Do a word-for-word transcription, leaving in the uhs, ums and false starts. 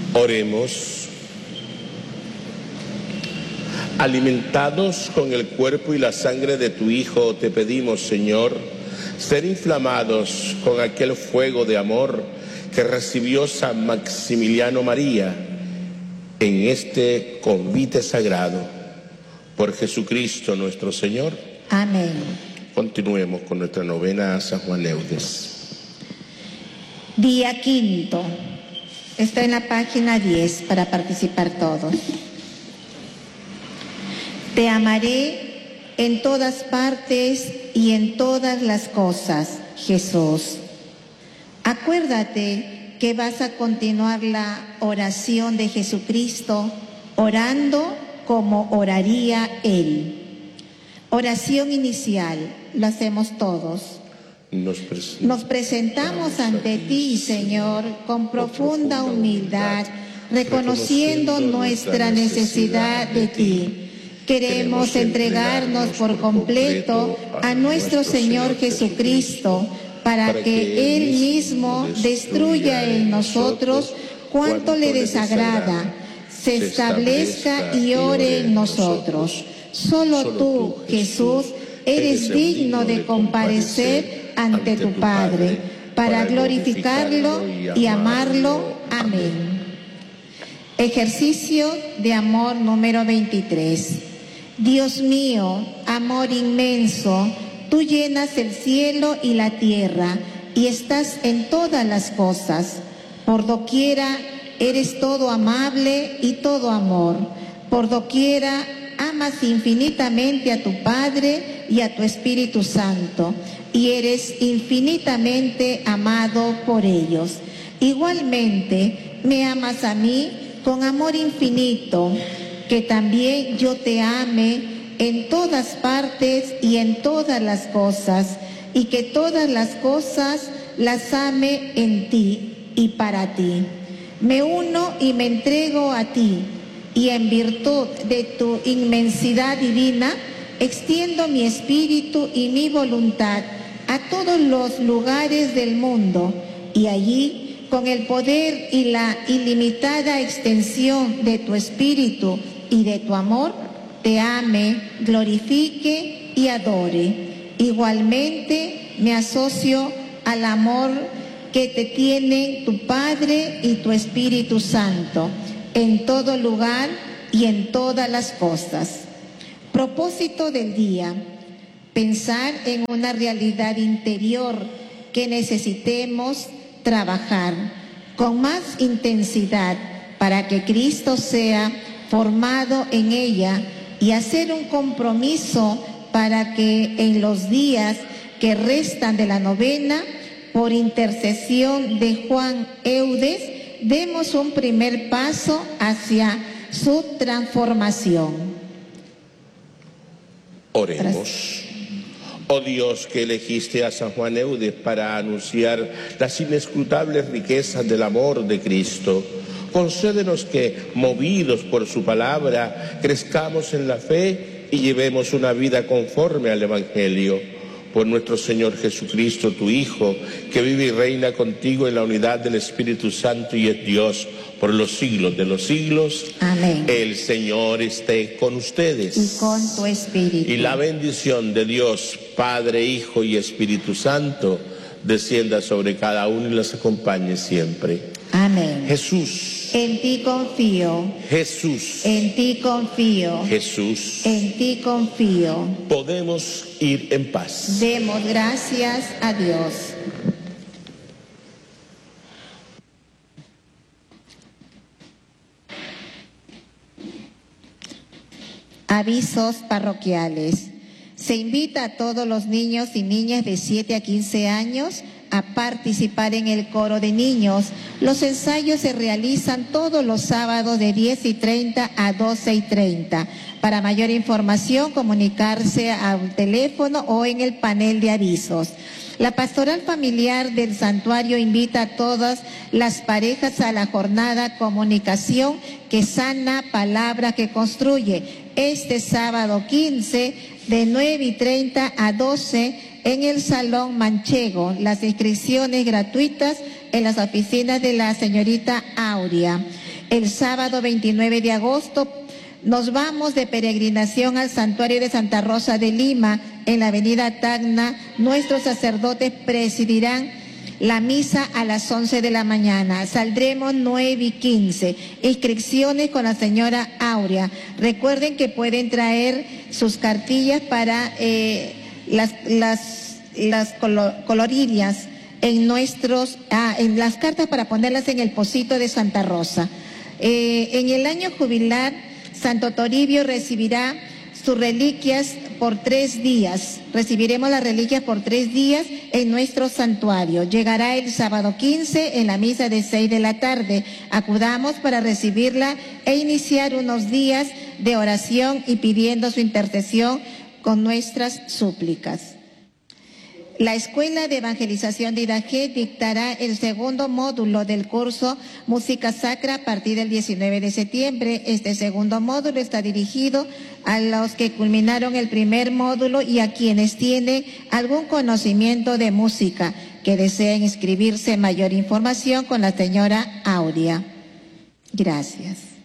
Oremos. Alimentados con el cuerpo y la sangre de tu Hijo, te pedimos, Señor, ser inflamados con aquel fuego de amor que recibió San Maximiliano María en este convite sagrado. Por Jesucristo nuestro Señor. Amén. Continuemos con nuestra novena a San Juan Eudes. Día quinto. Está en la página diez para participar todos. Te amaré en todas partes y en todas las cosas, Jesús. Acuérdate que vas a continuar la oración de Jesucristo orando como oraría Él. Oración inicial, lo hacemos todos. Nos, presentamos, Nos presentamos ante ti, Señor, con profunda humildad, reconociendo nuestra necesidad de ti. Queremos entregarnos por completo a nuestro Señor Jesucristo para que Él mismo destruya en nosotros cuanto le desagrada, se establezca y ore en nosotros. Solo tú, Jesús, eres digno de comparecer ante tu Padre para glorificarlo y amarlo. Amén. Ejercicio de amor número veintitrés. Dios mío, amor inmenso, tú llenas el cielo y la tierra y estás en todas las cosas. Por doquiera eres todo amable y todo amor. Por doquiera amas infinitamente a tu Padre y a tu Espíritu Santo y eres infinitamente amado por ellos. Igualmente me amas a mí con amor infinito, que también yo te ame en todas partes y en todas las cosas, y que todas las cosas las ame en ti y para ti. Me uno y me entrego a ti, y en virtud de tu inmensidad divina, extiendo mi espíritu y mi voluntad a todos los lugares del mundo, y allí, con el poder y la ilimitada extensión de tu espíritu y de tu amor, te ame, glorifique y adore. Igualmente me asocio al amor que te tienen tu Padre y tu Espíritu Santo, en todo lugar y en todas las cosas. Propósito del día: pensar en una realidad interior que necesitemos trabajar con más intensidad para que Cristo sea formado en ella, y hacer un compromiso para que en los días que restan de la novena, por intercesión de Juan Eudes, demos un primer paso hacia su transformación. Oremos. Oh Dios, que elegiste a San Juan Eudes para anunciar las inescrutables riquezas del amor de Cristo, concédenos que, movidos por su palabra, crezcamos en la fe y llevemos una vida conforme al Evangelio. Por nuestro Señor Jesucristo, tu Hijo, que vive y reina contigo en la unidad del Espíritu Santo y es Dios por los siglos de los siglos. Amén. El Señor esté con ustedes. Y con tu espíritu. Y la bendición de Dios, Padre, Hijo y Espíritu Santo, descienda sobre cada uno y los acompañe siempre. Amén. Jesús. En ti confío. Jesús. En ti confío. Jesús. En ti confío. Podemos ir en paz. Demos gracias a Dios. Avisos parroquiales. Se invita a todos los niños y niñas de siete a quince años a participar en el coro de niños. Los ensayos se realizan todos los sábados de diez y treinta a doce y treinta. Para mayor información, comunicarse al teléfono o en el panel de avisos. La pastoral familiar del santuario invita a todas las parejas a la jornada Comunicación que sana, palabra que construye, este sábado quince de nueve y treinta a doce en el Salón Manchego. Las inscripciones gratuitas en las oficinas de la señorita Aurea. El sábado veintinueve de agosto nos vamos de peregrinación al Santuario de Santa Rosa de Lima, en la avenida Tacna. Nuestros sacerdotes presidirán la misa a las once de la mañana. Saldremos nueve y quince. Inscripciones con la señora Aurea. Recuerden que pueden traer sus cartillas para eh, las, las, las colorillas en nuestros, ah, en las cartas para ponerlas en el pocito de Santa Rosa. Eh, en el año jubilar, Santo Toribio recibirá sus reliquias por tres días. Recibiremos las reliquias por tres días en nuestro santuario. Llegará el sábado quince en la misa de seis de la tarde. Acudamos para recibirla e iniciar unos días de oración y pidiendo su intercesión con nuestras súplicas. La Escuela de Evangelización de Idagé dictará el segundo módulo del curso Música Sacra a partir del diecinueve de septiembre. Este segundo módulo está dirigido a los que culminaron el primer módulo y a quienes tienen algún conocimiento de música que deseen inscribirse. Mayor información con la señora Aurea. Gracias.